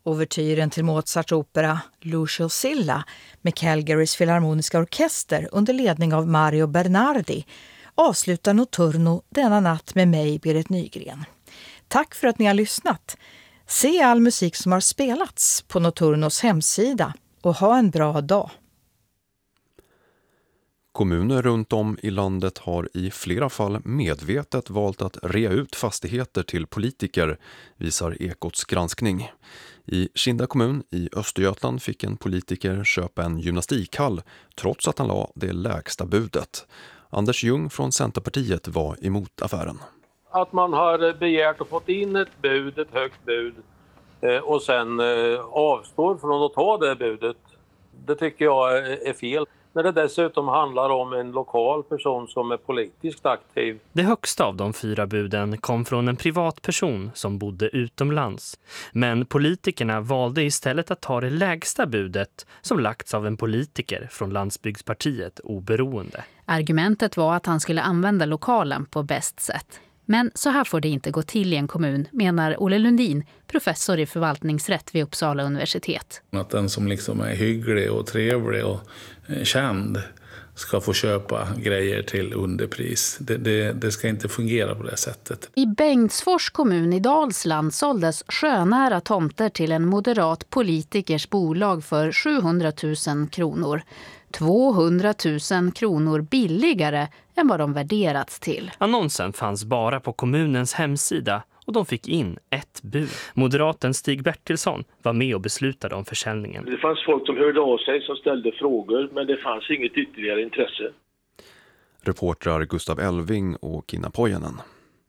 Ouvertyren till Mozarts opera Lucio Silla med Calgarys filharmoniska orkester under ledning av Mario Bernardi avslutar Notturno denna natt med mig, Berit Nygren. Tack för att ni har lyssnat. Se all musik som har spelats på Notturnos hemsida och ha en bra dag. Kommuner runt om i landet har i flera fall medvetet valt att rea ut fastigheter till politiker, visar Ekots granskning. I Kinda kommun i Östergötland fick en politiker köpa en gymnastikhall trots att han la det lägsta budet. Anders Ljung från Centerpartiet var emot affären. Att man har begärt och fått in ett högt bud och sen avstår från att ta det budet, det tycker jag är fel. När det dessutom handlar om en lokal person som är politiskt aktiv. Det högsta av de 4 buden kom från en privatperson som bodde utomlands. Men politikerna valde istället att ta det lägsta budet som lagts av en politiker från Landsbygdspartiet Oberoende. Argumentet var att han skulle använda lokalen på bäst sätt. Men så här får det inte gå till i en kommun, menar Olle Lundin, professor i förvaltningsrätt vid Uppsala universitet. Att den som liksom är hygglig och trevlig och känd ska få köpa grejer till underpris. Det ska inte fungera på det sättet. I Bengtsfors kommun i Dalsland såldes sjönära tomter till en moderat politikers bolag för 700 000 kronor. 200 000 kronor billigare än vad de värderats till. Annonsen fanns bara på kommunens hemsida och de fick in ett bud. Moderaten Stig Bertilsson var med och beslutade om försäljningen. Det fanns folk som hörde av sig som ställde frågor, men det fanns inget ytterligare intresse. Reportrar Gustav Elving och Kina Pojanen.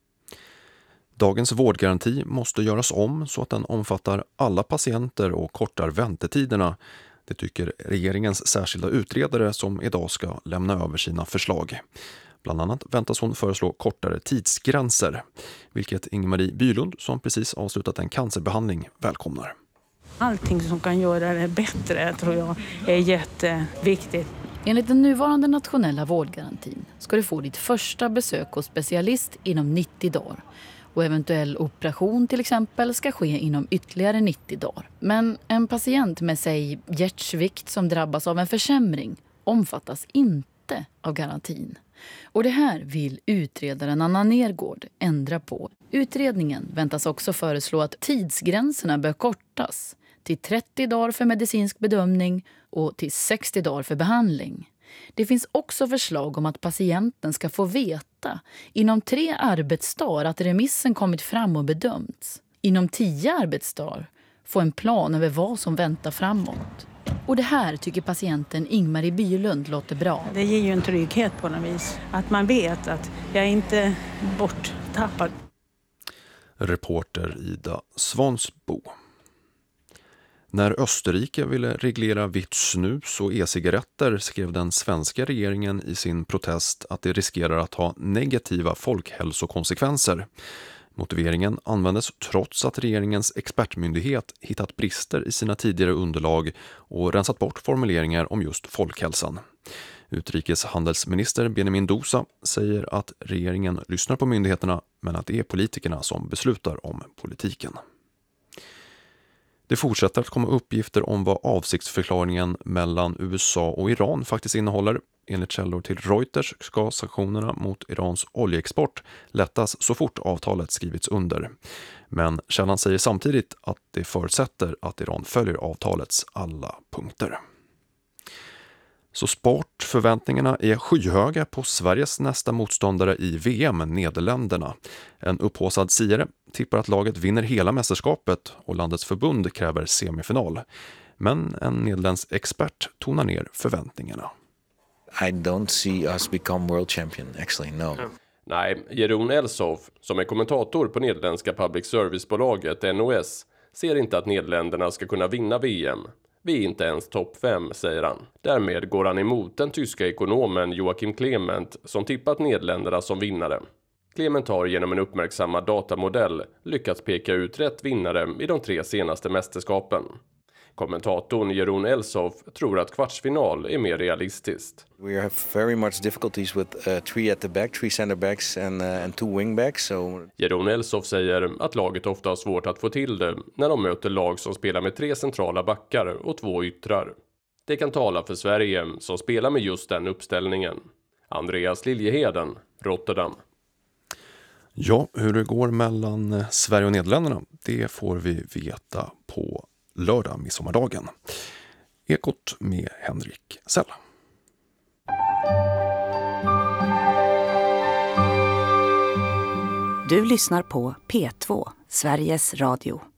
Dagens vårdgaranti måste göras om så att den omfattar alla patienter och kortar väntetiderna. Det tycker regeringens särskilda utredare som idag ska lämna över sina förslag. Bland annat väntas hon föreslå kortare tidsgränser, vilket Ingmarie Bylund som precis avslutat en cancerbehandling välkomnar. Allting som kan göra det bättre tror jag är jätteviktigt. Enligt den nuvarande nationella vårdgarantin ska du få ditt första besök hos specialist inom 90 dagar. Och eventuell operation till exempel ska ske inom ytterligare 90 dagar. Men en patient med sig hjärtsvikt som drabbas av en försämring omfattas inte av garantin. Och det här vill utredaren Anna Nergård ändra på. Utredningen väntas också föreslå att tidsgränserna bör kortas till 30 dagar för medicinsk bedömning och till 60 dagar för behandling. Det finns också förslag om att patienten ska få veta inom 3 arbetsdagar att remissen kommit fram och bedömts. Inom 10 arbetsdagar få en plan över vad som väntar framåt. Och det här tycker patienten Ingmarie Bylund låter bra. Det ger ju en trygghet på något vis. Att man vet att jag är inte borttappad. Reporter Ida Svansbo. När Österrike ville reglera vitt snus och e-cigaretter skrev den svenska regeringen i sin protest att det riskerar att ha negativa folkhälsokonsekvenser. Motiveringen användes trots att regeringens expertmyndighet hittat brister i sina tidigare underlag och rensat bort formuleringar om just folkhälsan. Utrikeshandelsminister Benjamin Dosa säger att regeringen lyssnar på myndigheterna men att det är politikerna som beslutar om politiken. Det fortsätter att komma uppgifter om vad avsiktsförklaringen mellan USA och Iran faktiskt innehåller. Enligt källor till Reuters ska sanktionerna mot Irans oljeexport lättas så fort avtalet skrivits under. Men källan säger samtidigt att det förutsätter att Iran följer avtalets alla punkter. Så sportförväntningarna är skyhöga på Sveriges nästa motståndare i VM, Nederländerna. En upphaussad siare tippar att laget vinner hela mästerskapet och landets förbund kräver semifinal. Men en nederländsk expert tonar ner förväntningarna. I don't see us become world champion, actually, no. Nej, Jeroen Elsof, som är kommentator på nederländska public servicebolaget NOS, ser inte att Nederländerna ska kunna vinna VM. Vi är inte ens topp 5, säger han. Därmed går han emot den tyska ekonomen Joachim Clement som tippat Nederländerna som vinnare. Clement har genom en uppmärksammad datamodell lyckats peka ut rätt vinnare i de 3 senaste mästerskapen. Kommentatorn Jeroen Elsof tror att kvartsfinal är mer realistiskt. We have very much difficulties with 3 at the back, 3 center backs and 2 wing backs. So Jeroen Elsof säger att laget ofta har svårt att få till det när de möter lag som spelar med 3 centrala backar och 2 yttrar. Det kan tala för Sverige som spelar med just den uppställningen. Andreas Liljeheden, Rotterdam. Ja, hur det går mellan Sverige och Nederländerna, det får vi veta på lördag, midsommardagen. Ekot med Henrik Sell. Du lyssnar på P2, Sveriges Radio.